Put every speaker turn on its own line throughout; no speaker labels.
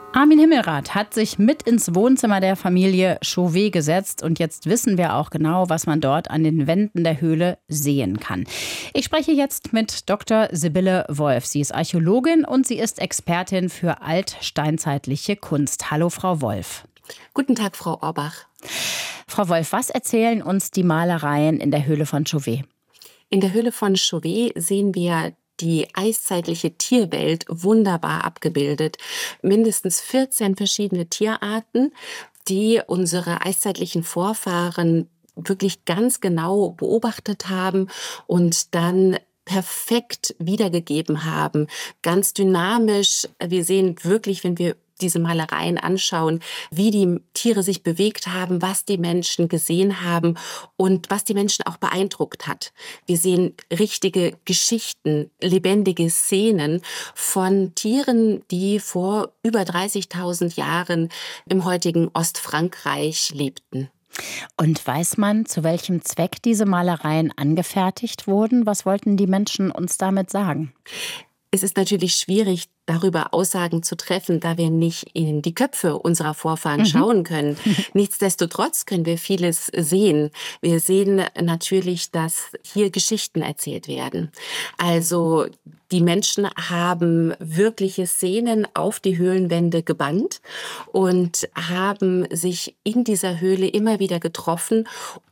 Armin Himmelrath hat sich mit ins Wohnzimmer der Familie Chauvet gesetzt und jetzt wissen wir auch genau, was man dort an den Wänden der Höhle sehen kann. Ich spreche jetzt mit Dr. Sibylle Wolf. Sie ist Archäologin und sie ist Expertin für altsteinzeitliche Kunst. Hallo, Frau Wolf.
Guten Tag, Frau Orbach.
Frau Wolf, was erzählen uns die Malereien in der Höhle von Chauvet?
In der Höhle von Chauvet sehen wir die eiszeitliche Tierwelt wunderbar abgebildet. Mindestens 14 verschiedene Tierarten, die unsere eiszeitlichen Vorfahren wirklich ganz genau beobachtet haben und dann perfekt wiedergegeben haben. Ganz dynamisch. Wir sehen wirklich, wenn wir diese Malereien anschauen, wie die Tiere sich bewegt haben, was die Menschen gesehen haben und was die Menschen auch beeindruckt hat. Wir sehen richtige Geschichten, lebendige Szenen von Tieren, die vor über 30.000 Jahren im heutigen Ostfrankreich lebten.
Und weiß man, zu welchem Zweck diese Malereien angefertigt wurden? Was wollten die Menschen uns damit sagen?
Es ist natürlich schwierig, darüber Aussagen zu treffen, da wir nicht in die Köpfe unserer Vorfahren schauen können. Nichtsdestotrotz können wir vieles sehen. Wir sehen natürlich, dass hier Geschichten erzählt werden. Also die Menschen haben wirkliche Szenen auf die Höhlenwände gebannt und haben sich in dieser Höhle immer wieder getroffen,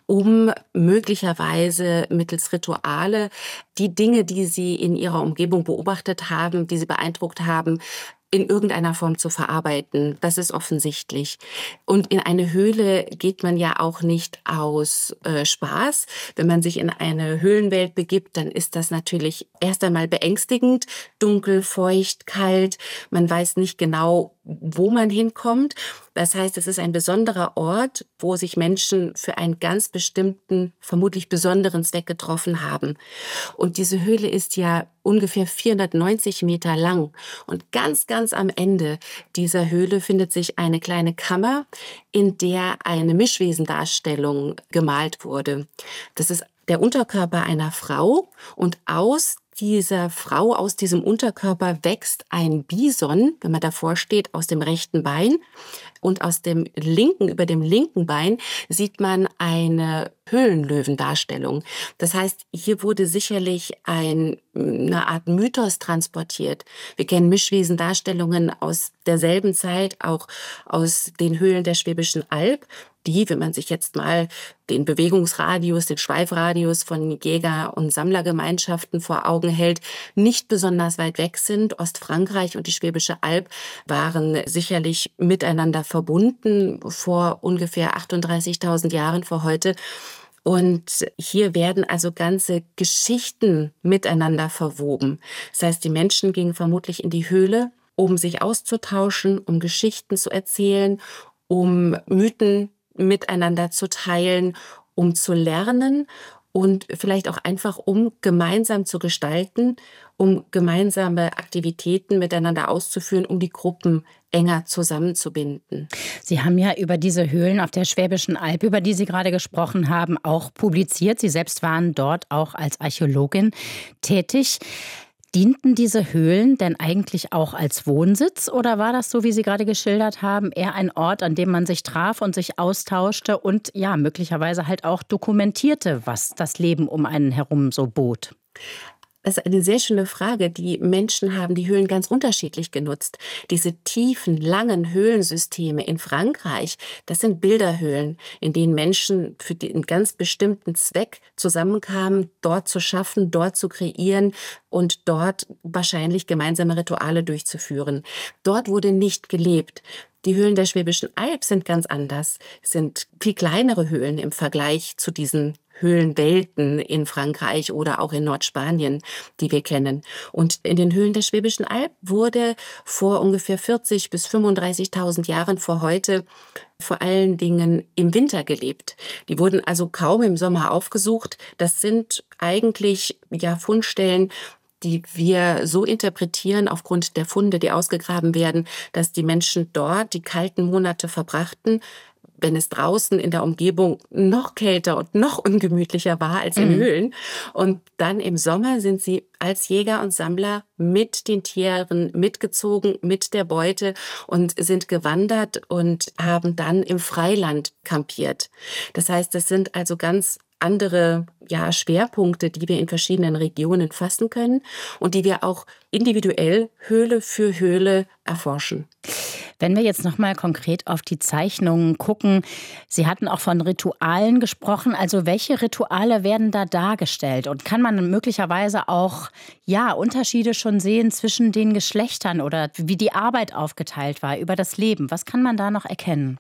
um möglicherweise mittels Rituale die Dinge, die sie in ihrer Umgebung beobachtet haben, die sie beeindruckt haben, in irgendeiner Form zu verarbeiten. Das ist offensichtlich. Und in eine Höhle geht man ja auch nicht aus Spaß. Wenn man sich in eine Höhlenwelt begibt, dann ist das natürlich erst einmal beängstigend, dunkel, feucht, kalt. Man weiß nicht genau, wo man hinkommt. Das heißt, es ist ein besonderer Ort, wo sich Menschen für einen ganz bestimmten, vermutlich besonderen Zweck getroffen haben. Und diese Höhle ist ja ungefähr 490 Meter lang. Und ganz am Ende dieser Höhle findet sich eine kleine Kammer, in der eine Mischwesendarstellung gemalt wurde. Das ist der Unterkörper einer Frau und aus dieser Frau, aus diesem Unterkörper wächst ein Bison, wenn man davor steht, aus dem rechten Bein. Und über dem linken Bein sieht man eine Höhlenlöwendarstellung. Das heißt, hier wurde sicherlich eine Art Mythos transportiert. Wir kennen Mischwesendarstellungen aus derselben Zeit, auch aus den Höhlen der Schwäbischen Alb, die, wenn man sich jetzt mal den Bewegungsradius, den Schweifradius von Jäger- und Sammlergemeinschaften vor Augen hält, nicht besonders weit weg sind. Ostfrankreich und die Schwäbische Alb waren sicherlich miteinander verbunden vor ungefähr 38.000 Jahren vor heute. Und hier werden also ganze Geschichten miteinander verwoben. Das heißt, die Menschen gingen vermutlich in die Höhle, um sich auszutauschen, um Geschichten zu erzählen, um Mythen miteinander zu teilen, um zu lernen und vielleicht auch einfach, um gemeinsam zu gestalten, um gemeinsame Aktivitäten miteinander auszuführen, um die Gruppen enger zusammenzubinden.
Sie haben ja über diese Höhlen auf der Schwäbischen Alb, über die Sie gerade gesprochen haben, auch publiziert. Sie selbst waren dort auch als Archäologin tätig. Dienten diese Höhlen denn eigentlich auch als Wohnsitz oder war das, so wie Sie gerade geschildert haben, eher ein Ort, an dem man sich traf und sich austauschte und ja, möglicherweise halt auch dokumentierte, was das Leben um einen herum so bot?
Das ist eine sehr schöne Frage. Die Menschen haben die Höhlen ganz unterschiedlich genutzt. Diese tiefen, langen Höhlensysteme in Frankreich, das sind Bilderhöhlen, in denen Menschen für einen ganz bestimmten Zweck zusammenkamen, dort zu schaffen, dort zu kreieren und dort wahrscheinlich gemeinsame Rituale durchzuführen. Dort wurde nicht gelebt. Die Höhlen der Schwäbischen Alb sind ganz anders, es sind viel kleinere Höhlen im Vergleich zu diesen Höhlenwelten in Frankreich oder auch in Nordspanien, die wir kennen. Und in den Höhlen der Schwäbischen Alb wurde vor ungefähr 40.000 bis 35.000 Jahren vor heute vor allen Dingen im Winter gelebt. Die wurden also kaum im Sommer aufgesucht. Das sind eigentlich Fundstellen, die wir so interpretieren aufgrund der Funde, die ausgegraben werden, dass die Menschen dort die kalten Monate verbrachten, wenn es draußen in der Umgebung noch kälter und noch ungemütlicher war als in Höhlen. Und dann im Sommer sind sie als Jäger und Sammler mit den Tieren mitgezogen, mit der Beute und sind gewandert und haben dann im Freiland kampiert. Das heißt, das sind also ganz andere Schwerpunkte, die wir in verschiedenen Regionen fassen können und die wir auch individuell Höhle für Höhle erforschen.
Wenn wir jetzt noch mal konkret auf die Zeichnungen gucken, Sie hatten auch von Ritualen gesprochen. Also welche Rituale werden da dargestellt? Und kann man möglicherweise auch Unterschiede schon sehen zwischen den Geschlechtern oder wie die Arbeit aufgeteilt war über das Leben? Was kann man da noch erkennen?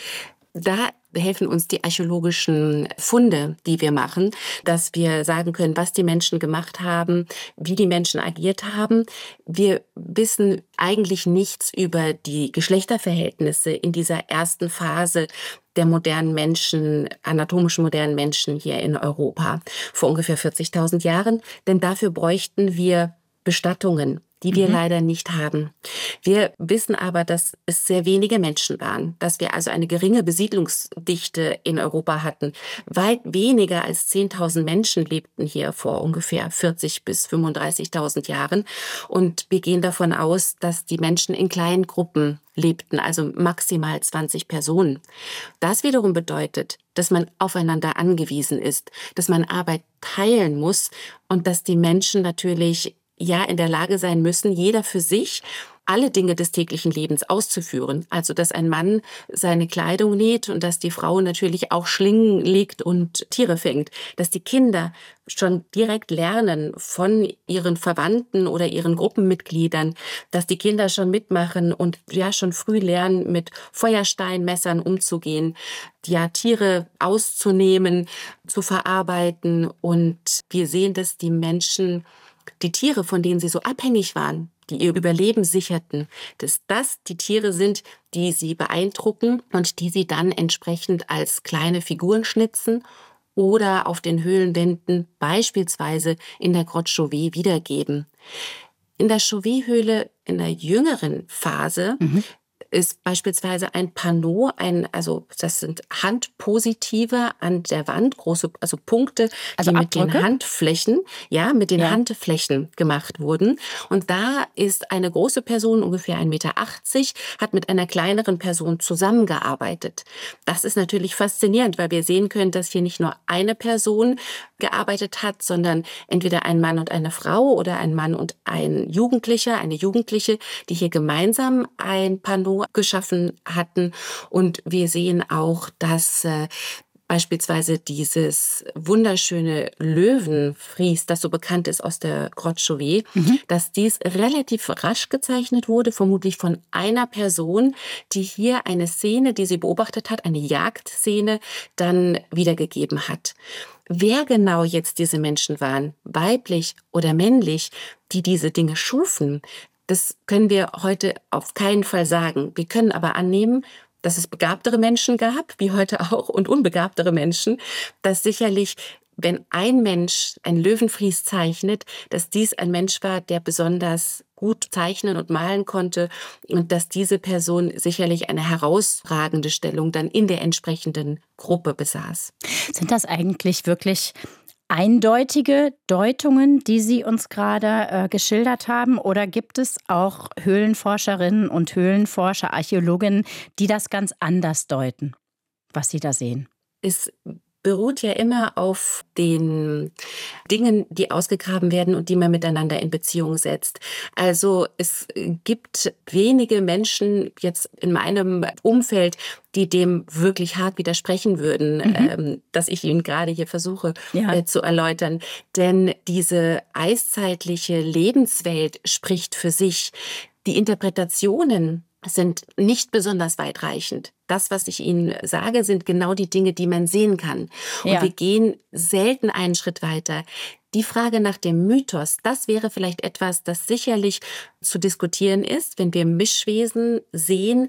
Da helfen uns die archäologischen Funde, die wir machen, dass wir sagen können, was die Menschen gemacht haben, wie die Menschen agiert haben. Wir wissen eigentlich nichts über die Geschlechterverhältnisse in dieser ersten Phase der modernen Menschen, anatomisch modernen Menschen hier in Europa vor ungefähr 40.000 Jahren. Denn dafür bräuchten wir Bestattungen, die wir leider nicht haben. Wir wissen aber, dass es sehr wenige Menschen waren, dass wir also eine geringe Besiedlungsdichte in Europa hatten. Weit weniger als 10.000 Menschen lebten hier vor ungefähr 40.000 bis 35.000 Jahren. Und wir gehen davon aus, dass die Menschen in kleinen Gruppen lebten, also maximal 20 Personen. Das wiederum bedeutet, dass man aufeinander angewiesen ist, dass man Arbeit teilen muss und dass die Menschen natürlich in der Lage sein müssen, jeder für sich alle Dinge des täglichen Lebens auszuführen. Also, dass ein Mann seine Kleidung näht und dass die Frau natürlich auch Schlingen legt und Tiere fängt. Dass die Kinder schon direkt lernen von ihren Verwandten oder ihren Gruppenmitgliedern, dass die Kinder schon mitmachen und schon früh lernen, mit Feuersteinmessern umzugehen, Tiere auszunehmen, zu verarbeiten. Und wir sehen, dass die Menschen die Tiere, von denen sie so abhängig waren, die ihr Überleben sicherten, dass das die Tiere sind, die sie beeindrucken und die sie dann entsprechend als kleine Figuren schnitzen oder auf den Höhlenwänden beispielsweise in der Grotte Chauvet wiedergeben. In der Chauvet-Höhle in der jüngeren Phase ist beispielsweise ein Panneau, das sind Handpositive an der Wand, große, Punkte,
Also
die mit den
Abdrücke?
Handflächen, Handflächen gemacht wurden. Und da ist eine große Person, ungefähr 1,80 Meter, hat mit einer kleineren Person zusammengearbeitet. Das ist natürlich faszinierend, weil wir sehen können, dass hier nicht nur eine Person gearbeitet hat, sondern entweder ein Mann und eine Frau oder ein Mann und ein Jugendlicher, eine Jugendliche, die hier gemeinsam ein Panneau geschaffen hatten. Und wir sehen auch, dass beispielsweise dieses wunderschöne Löwenfries, das so bekannt ist aus der Grotte Chauvet, dass dies relativ rasch gezeichnet wurde, vermutlich von einer Person, die hier eine Szene, die sie beobachtet hat, eine Jagdszene, dann wiedergegeben hat. Wer genau jetzt diese Menschen waren, weiblich oder männlich, die diese Dinge schufen, das können wir heute auf keinen Fall sagen. Wir können aber annehmen, dass es begabtere Menschen gab, wie heute auch, und unbegabtere Menschen, dass sicherlich, wenn ein Mensch ein Löwenfries zeichnet, dass dies ein Mensch war, der besonders gut zeichnen und malen konnte und dass diese Person sicherlich eine herausragende Stellung dann in der entsprechenden Gruppe besaß.
Sind das eigentlich wirklich eindeutige Deutungen, die Sie uns gerade geschildert haben? Oder gibt es auch Höhlenforscherinnen und Höhlenforscher, Archäologinnen, die das ganz anders deuten, was Sie da sehen?
Es beruht ja immer auf den Dingen, die ausgegraben werden und die man miteinander in Beziehung setzt. Also es gibt wenige Menschen jetzt in meinem Umfeld, die dem wirklich hart widersprechen würden, dass ich Ihnen gerade hier versuche zu erläutern. Denn diese eiszeitliche Lebenswelt spricht für sich. Die Interpretationen sind nicht besonders weitreichend. Das, was ich Ihnen sage, sind genau die Dinge, die man sehen kann. Und wir gehen selten einen Schritt weiter. Die Frage nach dem Mythos, das wäre vielleicht etwas, das sicherlich zu diskutieren ist, wenn wir Mischwesen sehen,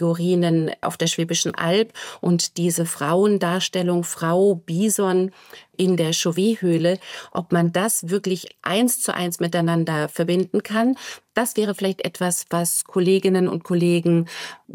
Löwenmenschfigurinen auf der Schwäbischen Alb und diese Frauendarstellung, Frau Bison in der Chauvet-Höhle, ob man das wirklich 1:1 miteinander verbinden kann. Das wäre vielleicht etwas, was Kolleginnen und Kollegen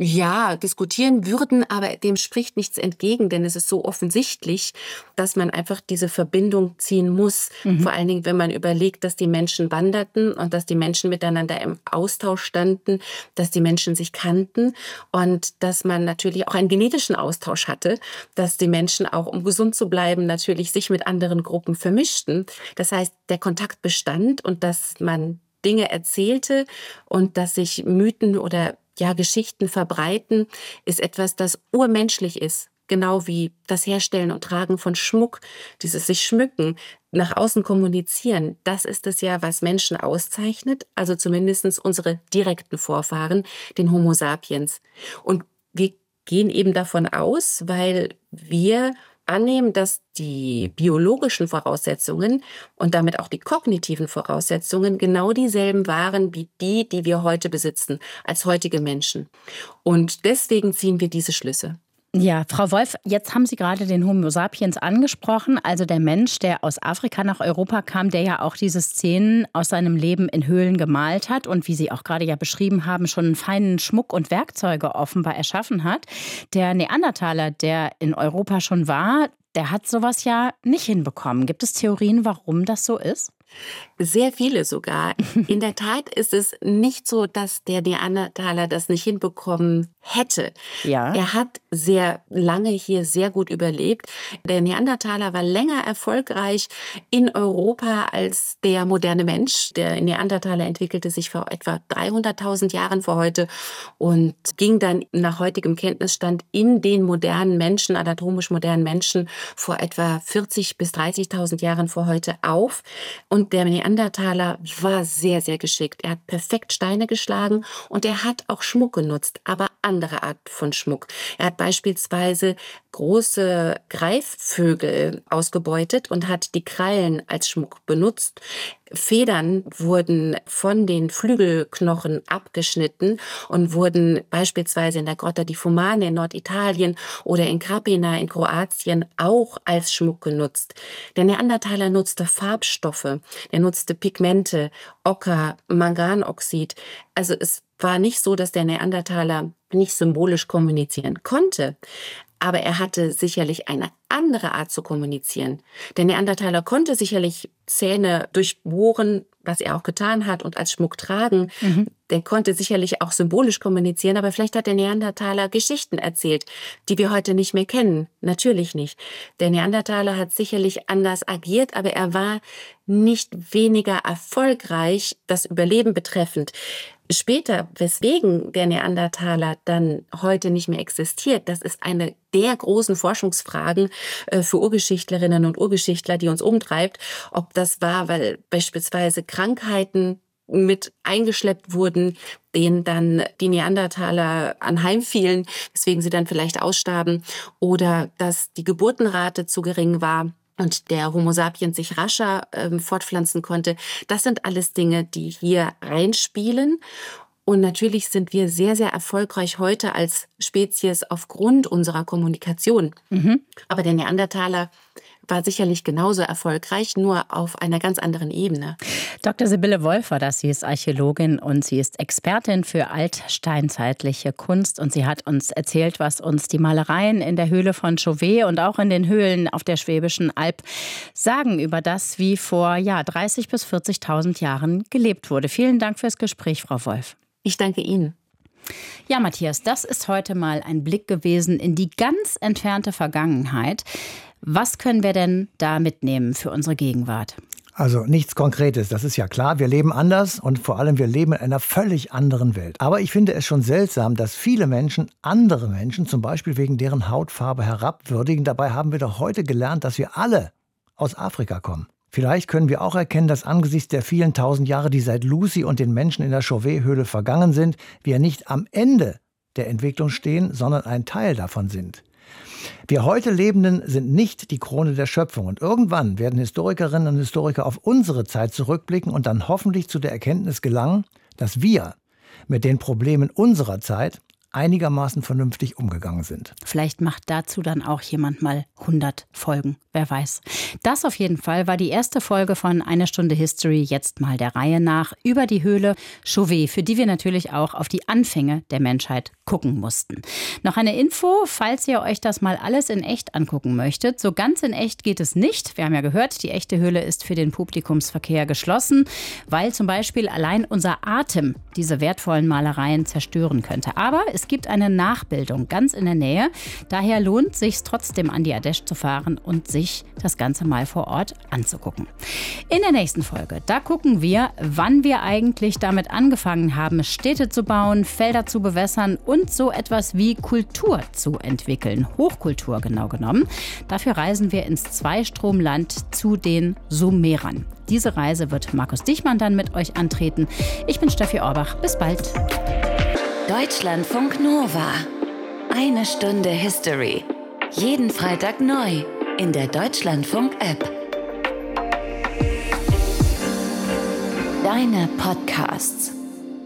diskutieren würden, aber dem spricht nichts entgegen, denn es ist so offensichtlich, dass man einfach diese Verbindung ziehen muss. Vor allen Dingen, wenn man überlegt, dass die Menschen wanderten und dass die Menschen miteinander im Austausch standen, dass die Menschen sich kannten und dass man natürlich auch einen genetischen Austausch hatte, dass die Menschen auch, um gesund zu bleiben, natürlich sich mit anderen Gruppen vermischten. Das heißt, der Kontakt bestand und dass man Dinge erzählte und dass sich Mythen oder Geschichten verbreiten, ist etwas, das urmenschlich ist. Genau wie das Herstellen und Tragen von Schmuck, dieses sich schmücken, nach außen kommunizieren. Das ist es ja, was Menschen auszeichnet, also zumindest unsere direkten Vorfahren, den Homo sapiens. Und wir gehen eben davon aus, weil wir annehmen, dass die biologischen Voraussetzungen und damit auch die kognitiven Voraussetzungen genau dieselben waren wie die wir heute besitzen, als heutige Menschen. Und deswegen ziehen wir diese Schlüsse.
Ja, Frau Wolf, jetzt haben Sie gerade den Homo sapiens angesprochen, also der Mensch, der aus Afrika nach Europa kam, der ja auch diese Szenen aus seinem Leben in Höhlen gemalt hat und wie Sie auch gerade beschrieben haben, schon einen feinen Schmuck und Werkzeuge offenbar erschaffen hat. Der Neandertaler, der in Europa schon war, der hat sowas ja nicht hinbekommen. Gibt es Theorien, warum das so ist?
Sehr viele sogar. In der Tat ist es nicht so, dass der Neandertaler das nicht hinbekommen hätte.
Ja.
Er hat sehr lange hier sehr gut überlebt. Der Neandertaler war länger erfolgreich in Europa als der moderne Mensch. Der Neandertaler entwickelte sich vor etwa 300.000 Jahren vor heute und ging dann nach heutigem Kenntnisstand in den modernen Menschen, anatomisch modernen Menschen, vor etwa 40.000 bis 30.000 Jahren vor heute auf. Und der Neandertaler war sehr, sehr geschickt. Er hat perfekt Steine geschlagen und er hat auch Schmuck genutzt, aber andere Art von Schmuck. Er hat beispielsweise große Greifvögel ausgebeutet und hat die Krallen als Schmuck benutzt. Federn wurden von den Flügelknochen abgeschnitten und wurden beispielsweise in der Grotta di Fumane in Norditalien oder in Krapina in Kroatien auch als Schmuck genutzt. Der Neandertaler nutzte Farbstoffe, er nutzte Pigmente, Ocker, Manganoxid. Also es war nicht so, dass der Neandertaler nicht symbolisch kommunizieren konnte. Aber er hatte sicherlich eine andere Art zu kommunizieren. Der Neandertaler konnte sicherlich Zähne durchbohren, was er auch getan hat, und als Schmuck tragen. Der konnte sicherlich auch symbolisch kommunizieren, aber vielleicht hat der Neandertaler Geschichten erzählt, die wir heute nicht mehr kennen. Natürlich nicht. Der Neandertaler hat sicherlich anders agiert, aber er war nicht weniger erfolgreich, das Überleben betreffend. Später, weswegen der Neandertaler dann heute nicht mehr existiert, das ist eine der großen Forschungsfragen für Urgeschichtlerinnen und Urgeschichtler, die uns umtreibt. Ob das war, weil beispielsweise Krankheiten mit eingeschleppt wurden, denen dann die Neandertaler anheimfielen, weswegen sie dann vielleicht ausstarben, oder dass die Geburtenrate zu gering war und der Homo sapiens sich rascher fortpflanzen konnte. Das sind alles Dinge, die hier reinspielen. Und natürlich sind wir sehr, sehr erfolgreich heute als Spezies aufgrund unserer Kommunikation. Aber der Neandertaler war sicherlich genauso erfolgreich, nur auf einer ganz anderen Ebene.
Dr. Sibylle Wolf war das. Sie ist Archäologin und sie ist Expertin für altsteinzeitliche Kunst. Und sie hat uns erzählt, was uns die Malereien in der Höhle von Chauvet und auch in den Höhlen auf der Schwäbischen Alb sagen über das, wie vor 30.000 bis 40.000 Jahren gelebt wurde. Vielen Dank fürs Gespräch, Frau Wolf.
Ich danke Ihnen.
Ja, Matthias, das ist heute mal ein Blick gewesen in die ganz entfernte Vergangenheit. Was können wir denn da mitnehmen für unsere Gegenwart?
Also nichts Konkretes, das ist ja klar. Wir leben anders und vor allem wir leben in einer völlig anderen Welt. Aber ich finde es schon seltsam, dass viele Menschen andere Menschen, zum Beispiel wegen deren Hautfarbe, herabwürdigen. Dabei haben wir doch heute gelernt, dass wir alle aus Afrika kommen. Vielleicht können wir auch erkennen, dass angesichts der vielen tausend Jahre, die seit Lucy und den Menschen in der Chauvet-Höhle vergangen sind, wir nicht am Ende der Entwicklung stehen, sondern ein Teil davon sind. Wir heute Lebenden sind nicht die Krone der Schöpfung. Und irgendwann werden Historikerinnen und Historiker auf unsere Zeit zurückblicken und dann hoffentlich zu der Erkenntnis gelangen, dass wir mit den Problemen unserer Zeit einigermaßen vernünftig umgegangen sind.
Vielleicht macht dazu dann auch jemand mal 100 Folgen, wer weiß. Das auf jeden Fall war die erste Folge von Eine Stunde History, jetzt mal der Reihe nach, über die Höhle Chauvet, für die wir natürlich auch auf die Anfänge der Menschheit gucken mussten. Noch eine Info, falls ihr euch das mal alles in echt angucken möchtet. So ganz in echt geht es nicht. Wir haben ja gehört, die echte Höhle ist für den Publikumsverkehr geschlossen, weil zum Beispiel allein unser Atem diese wertvollen Malereien zerstören könnte. Aber es gibt eine Nachbildung ganz in der Nähe. Daher lohnt es sich trotzdem an die Ardèche zu fahren und sich das Ganze mal vor Ort anzugucken. In der nächsten Folge, da gucken wir, wann wir eigentlich damit angefangen haben, Städte zu bauen, Felder zu bewässern und so etwas wie Kultur zu entwickeln. Hochkultur genau genommen. Dafür reisen wir ins Zweistromland zu den Sumerern. Diese Reise wird Markus Dichmann dann mit euch antreten. Ich bin Steffi Orbach. Bis bald.
Deutschlandfunk Nova. Eine Stunde History. Jeden Freitag neu in der Deutschlandfunk-App. Deine Podcasts.